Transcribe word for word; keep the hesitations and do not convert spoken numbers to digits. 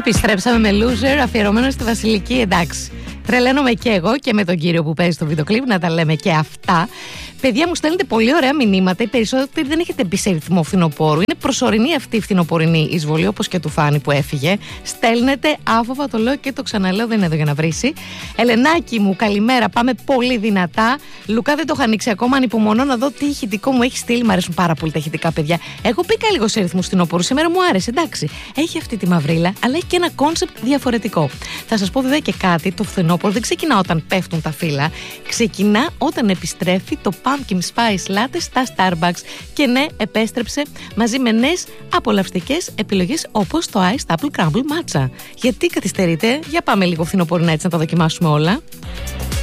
Επιστρέψαμε με Loser, αφιερωμένο στη Βασιλική. Εντάξει, τρελαίνομαι και εγώ και με τον κύριο που παίζει στο βίντεο κλιπ, να τα λέμε και αυτά. Παιδιά, μου στέλνετε πολύ ωραία μηνύματα. Οι περισσότεροι δεν έχετε μπει σε ρυθμό φθινοπόρου. Είναι προσωρινή αυτή η φθινοπορεινή εισβολή, όπως και του Φάνη που έφυγε. Στέλνετε άφοβα, το λέω και το ξαναλέω, δεν είναι εδώ για να βρίσει. Ελενάκι μου, καλημέρα. Πάμε πολύ δυνατά. Λουκά, δεν το έχω ανοίξει ακόμα. Ανυπομονώ να δω τι ηχητικό μου έχει στείλει. Μ' αρέσουν πάρα πολύ τα ηχητικά, παιδιά. Εγώ μπήκα λίγο σε ρυθμού φθινοπόρου. Σήμερα μου άρεσε, εντάξει. Έχει αυτή τη μαυρίλα, αλλά έχει και ένα κόνσεπτ διαφορετικό. Θα σας πω βέβαια και κάτι. Το φθινόπωρο δεν ξεκινά όταν πέφτουν τα φύλλα. Ξεκινά όταν επιστρέφει το Pumpkin Spice Latte στα Starbucks. Και ναι, επέστρεψε μαζί με νέες απολαυστικές επιλογές όπως το Iced Apple Crumble Matcha. Γιατί καθυστερείτε? Για πάμε λίγο φθινοπορεινά έτσι να τα δοκιμάσουμε όλα.